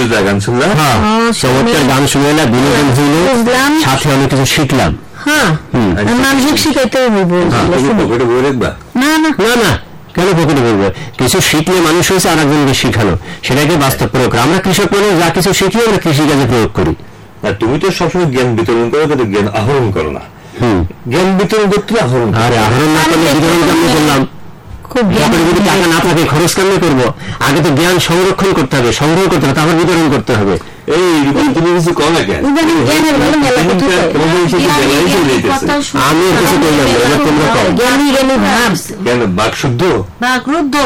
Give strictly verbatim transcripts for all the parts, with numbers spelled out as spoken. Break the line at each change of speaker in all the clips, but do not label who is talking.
বুঝলা গান শুনলাম,
চমৎকার গান শুনে এলাম, বিনোদন হইল, সাথে অনেক কিছু শিখলাম।
হ্যাঁ মানসিক শিখাইতে হইব না না
না না কেন পকেটে বলবো, কিছু শিখলে মানুষ হয়েছে আর একজনকে শিখানো, সেটাকে বাস্তব প্রয়োগ করা। আমরা কৃষক মানুষ, যা কিছু শিখি আমরা কৃষিকাজে প্রয়োগ করি।
তুমি তো সবসময় জ্ঞান বিতরণ করো, কিন্তু জ্ঞান আহরণ করো না। জ্ঞান বিতরণ করতে আহরণ, আরে আহরণ না করলে বিতরণ কেমন করলাম? যদি টাকা না থাকে খরচ কেমন করবো? আগে তো জ্ঞান সংরক্ষণ করতে হবে, সংগ্রহ করতে হবে, তারপর বিতরণ করতে হবে। এই তুমি কিছু কম না কেন? আমি কিছু করলাম না, তোমরা কম কেন? বাক শুদ্ধ
বাক রুদ্ধ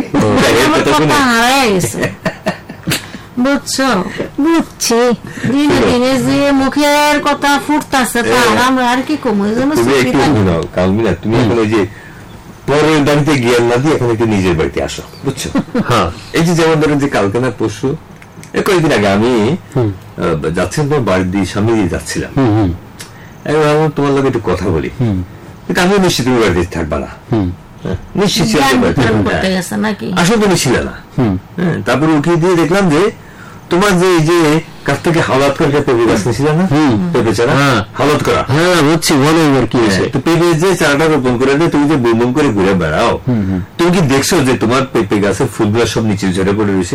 হারাই গেছে, বুঝছো? বুঝছি, দিনে দিনে যে মুখের কথা ফুটতেছে তার আমরা আর কি কম।
কালমিনা, তুমি এখন ওই যে পরের বাড়িতে জ্ঞান না দিয়ে এখন একটু নিজের বাড়িতে আসো, বুঝছো? হ্যাঁ, এই যে যেমন ধরেন যে কালকে না পরশু কয়েকদিন আগে আমি যাচ্ছিলাম তোমার বাড়ির দিয়ে সামনে দিয়ে যাচ্ছিলাম, তোমার লোক একটু কথা বলি, আমি নিশ্চিত তুমি বাড়িতে থাকবা না, নিশ্চিত আসলে তুমি ছিল না। তারপরে উঠিয়ে দিয়ে দেখলাম যে তোমার যে এই যে কাছ থেকে হাওলাত করে পেঁপে গাছ নিয়েছিল না, পেঁপে চারা হাওলাত করা, হ্যাঁ বুঝছি, বলো এবার কি হয়েছে। পেঁপে যে চারাটা রোপণ করে দেয়, তুমি যে বুম বুম করে ঘুরে বেড়াও, তুমি কি দেখছো যে তোমার পেঁপে গাছের ফুলগুলো সব নিচে ঝরে পড়ে রয়েছে?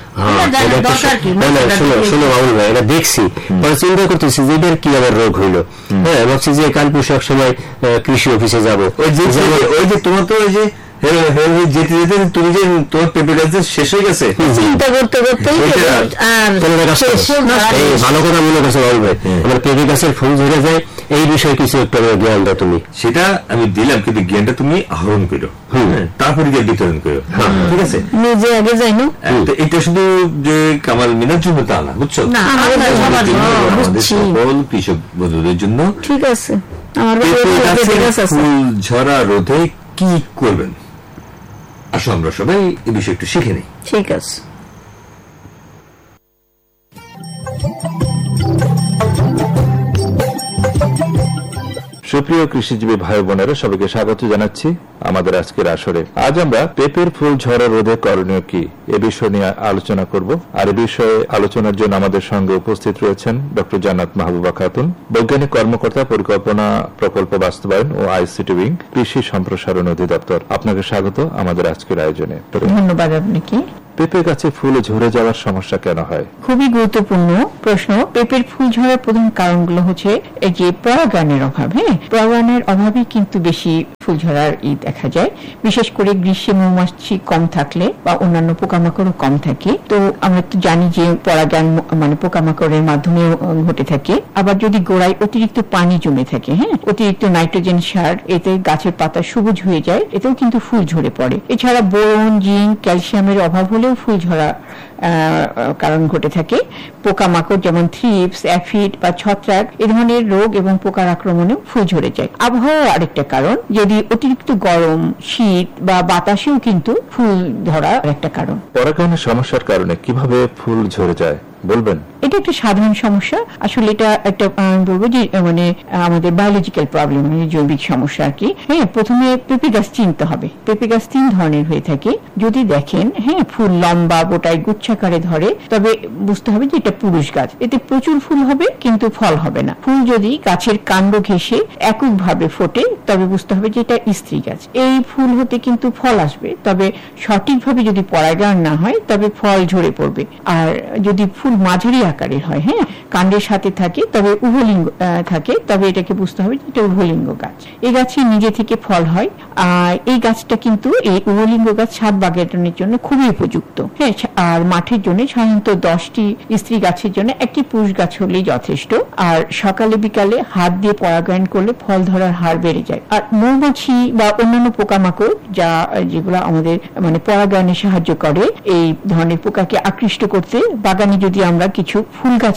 দেখছি, চিন্তা করতেছি যে এটার কি আবার রোগ হইলো। হ্যাঁ ভাবছি যে কাল পরশু এক সময় কৃষি অফিসে যাবো, ওই যে ওই যে তোমার তো ওই যে যেতে যেতে তুমি যে তোমার পেঁপে গাছ শেষ হয়ে গেছে,
চিন্তা করতে করতে
ভালো কথা মনে করছো ভাই, আমার পেঁপে গাছের ফুল ঝরে যায়, এই বিষয়ে কিছু একটা জ্ঞান দাও তুমি।
সেটা আমি দিলাম, কিন্তু জ্ঞানটা তুমি আহরণ করো, তারপরে গিয়ে বিতরণ করো, ঠিক আছে?
নিজে আগে যাই না,
এটা শুধু যে কামাল মিনার জন্য তা না, বুঝছো? সকল কৃষক বন্ধুদের জন্য।
ঠিক আছে,
ফুল ঝরা রোধে কি করবেন আসো আমরা সবাই এই বিষয়ে একটু শিখে নিই।
ঠিক আছে।
সুপ্রিয় কৃষিজীবী ভাই বোনেরা, সবাইকে স্বাগত জানাচ্ছি আমাদের আজকের আসরে। আজ আমরা পেঁপের ফুল ঝরা রোধে করণীয় কি এ বিষয় নিয়ে আলোচনা করব। আর এ বিষয়ে আলোচনার জন্য আমাদের সঙ্গে উপস্থিত রয়েছেন ডক্টর জান্নাত মাহবুবা খাতুন, বৈজ্ঞানিক কর্মকর্তা, পরিকল্পনা প্রকল্প বাস্তবায়ন ও আইসিটি উইং, কৃষি সম্প্রসারণ অধিদপ্তর। আপনাকে স্বাগত আমাদের আজকের আয়োজনে।
ধন্যবাদ আপনাকে।
পেঁপে গাছে ফুল ঝরে যাওয়ার সমস্যা কেন হয়?
খুবই গুরুত্বপূর্ণ প্রশ্ন। পেঁপের ফুল ঝরার প্রধান কারণগুলো হচ্ছে এই যে পরাগায়নের অভাব। হ্যাঁ, পরাগায়নের অভাবে কিন্তু বেশি ফুল ঝরার ই দেখা যায়, বিশেষ করে গ্রীষ্মে মৌমাছি কম থাকলে বা অন্যান্য পোকামাকড়ও কম থাকে। তো আমরা তো জানি যে পরাগায়ন মানে পোকামাকড়ের মাধ্যমে ঘটে থাকে। আবার যদি গোড়ায় অতিরিক্ত পানি জমে থাকে, হ্যাঁ, অতিরিক্ত নাইট্রোজেন সার, এতে গাছের পাতা সবুজ হয়ে যায়, এতেও কিন্তু ফুল ঝরে পড়ে। এছাড়া বোরন, জিঙ্ক, ক্যালসিয়ামের অভাব হলেও ফুল ঝরা কারণ ঘটে থাকে। পোকামাকড় যেমন থ্রিপস, অ্যাফিড বা ছত্রাক এ ধরনের রোগ এবং পোকার আক্রমণেও ফুল ঝরে যায়। আবহাওয়া আরেকটা কারণ, যদি অতিরিক্ত গরম, শীত বা বাতাসেও কিন্তু ফুল ধরা একটা কারণ।
পরাগায়নের সমস্যার কারণে কিভাবে ফুল ঝরে যায় বলবেন?
এটা একটা সাধারণ সমস্যা। আসলে এটা একটা বলবো যে মানে আমাদের বায়োলজিক্যাল প্রবলেম, মানে জৈবিক সমস্যা আর কি। হ্যাঁ, প্রথমে পেঁপে গাছ চিনতে হবে। পেঁপে গাছ তিন ধরনের হয়ে থাকে। যদি দেখেন হ্যাঁ ফুল লম্বা গোটায় গুচ্ছাকারে ধরে, তবে বুঝতে হবে যে এটা পুরুষ গাছ। এতে প্রচুর ফুল হবে কিন্তু ফল হবে না। ফুল যদি গাছের কাণ্ড ঘেঁষে এককভাবে ফোটে, তবে বুঝতে হবে যে এটা স্ত্রী গাছ। এই ফুল হতে কিন্তু ফল আসবে, তবে সঠিকভাবে যদি পরাগায়ন না হয় তবে ফল ঝরে পড়বে। আর যদি ফুল মাঝারি আকারের হয়, হ্যাঁ, কাণ্ডের সাথে থাকে, তবে উভলিঙ্গ থাকে, তবে এটাকে বুঝতে হবে যে এটা উভলিঙ্গ গাছ। এই গাছে নিজে থেকে ফল হয়। আর এই গাছটা কিন্তু এই উভলিঙ্গ গাছ ছাদ বাগানের জন্য খুবই উপযুক্ত। হ্যাঁ, আর মাঠের জন্য সাধারণত দশটি স্ত্রী গাছের জন্য একটি পুরুষ গাছ হলেই যথেষ্ট। আর সকালে বিকালে হাত দিয়ে পরাগায়ন করলে ফল ধরার হার বেড়ে যায়। আর মৌমাছি বা অন্যান্য পোকামাকড় যা যেগুলো আমাদের মানে পরাগায়নে সাহায্য করে, এই ধরনের পোকাকে আকৃষ্ট করতে বাগানে যদি আমরা কিছু ফুল গাছ লাগাতে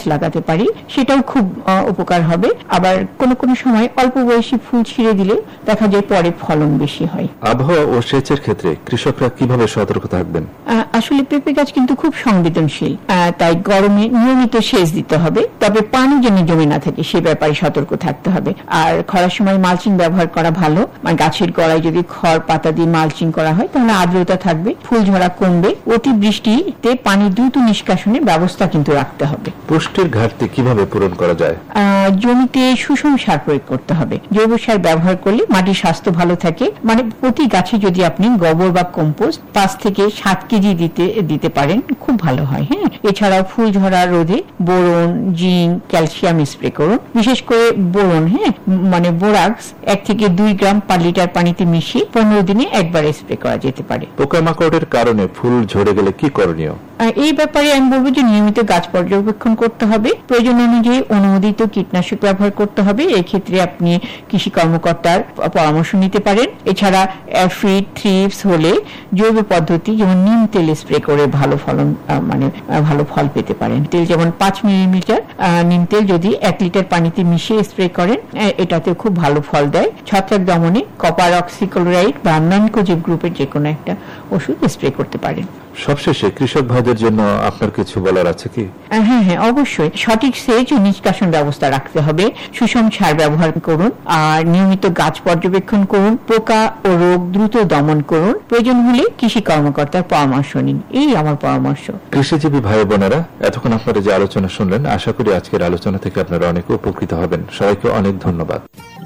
পারি, সেটাও খুব আহ, উপকার হবে। আবার কোন কোন সময় অল্প বয়সী ফুল ছিঁড়ে দিলে দেখা যায় পরে ফলন বেশি হয়।
আবহাওয়া ও সেচের ক্ষেত্রে কৃষকরা কিভাবে সতর্ক থাকবেন?
আহ, আসলে পেঁপে গাছ কিন্তু খুব সংবেদনশীল, আহ, তাই গরমে নিয়মিত সেচ দিতে হবে, তবে পানি যেন জমে না থাকে সে ব্যাপারে সতর্ক থাকতে হবে। আর খরার সময় মালচিং ব্যবহার করা ভালো, মানে গাছের গোড়ায় যদি খড় পাতা দিয়ে মালচিং করা হয় তাহলে আর্দ্রতা থাকবে, ফুল ঝরা কমবে। অতি বৃষ্টিতে পানি দ্রুত নিষ্কাশনের ব্যবস্থা কিন্তু রাখতে হবে।
পুষ্টির ঘাটতি কিভাবে পূরণ করা যায়?
আহ, জমিতে সুষম সার প্রয়োগ করতে হবে। জৈব সার ব্যবহার করলে মাটির স্বাস্থ্য ভালো থাকে, মানে প্রতি গাছে যদি আপনি গোবর বা কম্পোস্ট পাঁচ থেকে সাত কেজি দিতে দিতে পারেন খুব ভালো হয়। হ্যাঁ, এছাড়াও ফুল ঝরা রোধে বোরন, জিঙ্ক, ক্যালসিয়াম স্প্রে করুন, বিশেষ করে বোরন, হ্যাঁ মানে বোরাক্স এক থেকে দুই গ্রাম পার লিটার পানিতে মিশিয়ে পনেরো দিনে একবার স্প্রে করা যেতে পারে।
পোকামাকড়ের কারণে ফুল ঝরে গেলে কি করণীয়?
এই ব্যাপারে আমি বলবো যে নিয়মিত গাছ পর্যবেক্ষণ করতে হবে, প্রয়োজন অনুযায়ী অনুমোদিত কীটনাশক ব্যবহার করতে হবে। এক্ষেত্রে আপনি কৃষি কর্মকর্তার পরামর্শ নিতে পারেন। এছাড়া অ্যাফিড, থ্রিপস হলে জৈব পদ্ধতি যেমন নিম তেল স্প্রে করে ভালো ফলন মানে ভালো ফল পেতে পারেন। তেল যেমন পাঁচ মিলিমিটার নিম তেল যদি এক লিটার পানিতে মিশিয়ে স্প্রে করেন এটাতে খুব ভালো ফল দেয়। ছত্রাক দমনে কপার অক্সিক্লোরাইড বা ম্যানকোজেব গ্রুপের যে কোনো একটা ওষুধ স্প্রে করতে পারেন।
সবশেষে কৃষক ভাইদের জন্য আপনার কিছু বলার আছে কি?
হ্যাঁ হ্যাঁ অবশ্যই, সঠিক সেচ ও নিষ্কাশন ব্যবস্থা রাখতে হবে, সুষম সার ব্যবহার করুন, আর নিয়মিত গাছ পর্যবেক্ষণ করুন, পোকা ও রোগ দ্রুত দমন করুন, প্রয়োজন হলে কৃষি কর্মকর্তার পরামর্শ নিন। এই আমার পরামর্শ।
কৃষিজীবী ভাই বোনেরা, এতক্ষণ আপনারা যে আলোচনা শুনলেন, আশা করি আজকের আলোচনা থেকে আপনারা অনেক উপকৃত হবেন। সবাইকে অনেক ধন্যবাদ।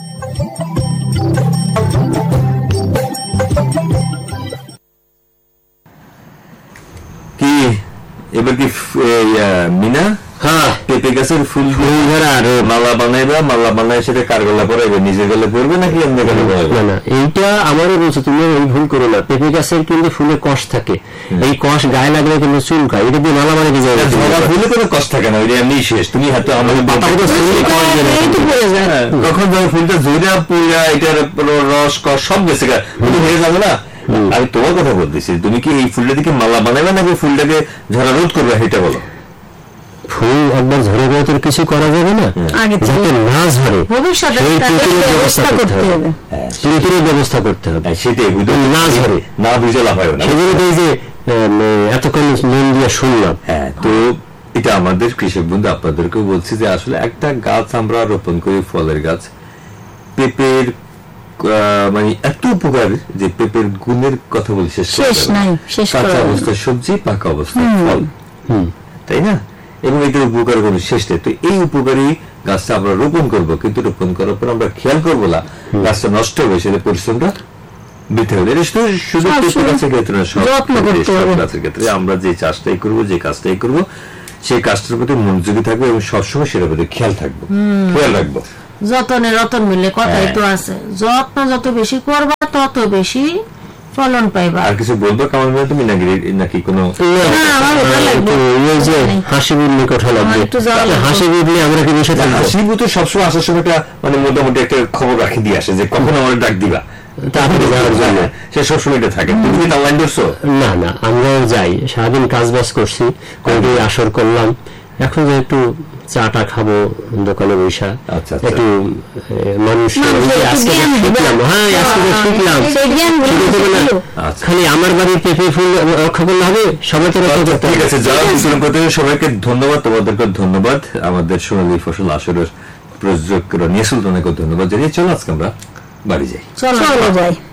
কি এবার কি মিনা
হ্যাঁ
পেঁপে গাছের ফুল
ধরা আর
মালা বানাইবা, মালা বানাই সেটা কার গলা পরাইবে, নিজের গলে পড়বে নাকি অন্য গলে পরাইবে?
না না, এইটা আমারও বলছো, তুমি ওই ভুল করো না। পেঁপে গাছের কিন্তু ফুলে কষ থাকে, এই কষ গায়ে লাগলে কিন্তু চুলকায়, এটা দিয়ে মালা বানিয়ে যায়।
ঝরা ফুলে কোনো কষ্ট থাকে না, ওইটা এমনি শেষ। তুমি হয়তো আমাদের কখন ধরো ফুলটা ঝরা পুরা এটার রস কষ সব গেছে হয়ে যাবে না। আমি তোমার কথা বলতেছি, তুমি কি এই ফুলটা দিকে মালা বানাবে নাকি ফুলটাকে ঝরা রোধ করবে সেটা বলো।
ফুল একবার ঝরে গেলে তো কিছু করা যাবে না, যাতে না ঝরে সেই ব্যবস্থা করতে হবে,
সেটাই
না ঝরে
না বুঝে লাভ হয় না।
সেগুলো যে এতক্ষণ মন দিয়ে শুনলাম।
হ্যাঁ, তো এটা আমাদের কৃষক বন্ধু আপনাদেরকেও বলছি যে আসলে একটা গাছ আমরা রোপণ করি, ফলের গাছ, পেঁপের মানে এত উপকার যে পেঁপের গুণের কথা বলি শেষ নাই। কাঁচা অবস্থায় সবজি, পাকা অবস্থায় ফল, তাই না? এবং এটার উপকার কোনো শেষ নেই। তো এই উপকারী গাছটা আমরা রোপণ করবো, কিন্তু রোপণ করার পর আমরা খেয়াল করবো না, গাছটা নষ্ট হবে, সেটা পরিশ্রমটা বৃদ্ধি হবে। এটা শুধু পেঁপে গাছের ক্ষেত্রে না, সব গাছের ক্ষেত্রে আমরা যে চাষটাই করবো, যে কাজটাই করবো, সেই কাজটার প্রতি মনোযোগী থাকবো এবং সবসময় সেটার প্রতি খেয়াল থাকবো, খেয়াল রাখবো।
যতনে রতন মিলে কথাই তো আছে, যত্ন যত বেশি করবা তত বেশি ফলন পাইবা।
আর কিছু বলবো কেমন তুমি নাকি নাকি কোনো
হাসি বুঝলে কথা লাগবে? হাসি বুঝলে আমরা কি বসে থাকবো?
হাসি বুঝতে সবসময় আসার সময় একটা মানে মোটামুটি একটা খবর রাখি দিয়ে আসে যে কখন আমার ডাক দিবা, তারপরে যাওয়ার জন্য সে সবসময় এটা থাকে। তুমি কি অনলাইন করছো?
না না, আমরাও যাই, সারাদিন কাজ বাজ করছি, কোনটি আসর করলাম, এখন যে একটু চাটা খাবো দোকানে বৈশা, একটু মানুষ খালি আমার বাড়ির পেঁপে ফুল রক্ষা করলে হবে, সবাইকে রক্ষা করতে হবে।
ঠিক আছে, যারা বিতরণ করতে সবাইকে ধন্যবাদ, তোমাদেরকে ধন্যবাদ, আমাদের সোনালী ফসল আসরের প্রযোজক নিয়ে সুলতানকে ধন্যবাদ জানিয়ে চলো আজকে আমরা বাড়ি যাই।
চলো যাই।